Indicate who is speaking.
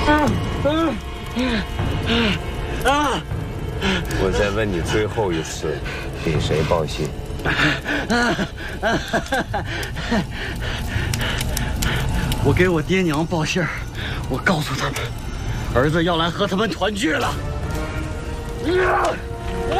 Speaker 1: 我再问你最后一次，给谁报信？
Speaker 2: 我给我爹娘报信儿，我告诉他们，儿子要来和他们团聚了。